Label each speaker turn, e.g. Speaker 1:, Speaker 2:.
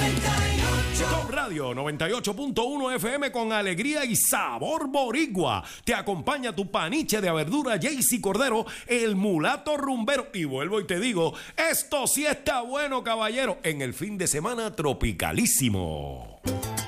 Speaker 1: Top Radio 98.1 FM con alegría y sabor boricua. Te acompaña tu paniche de verdura Jaycee Cordero, el mulato rumbero. Y vuelvo y te digo, esto sí está bueno, caballero, en el fin de semana tropicalísimo.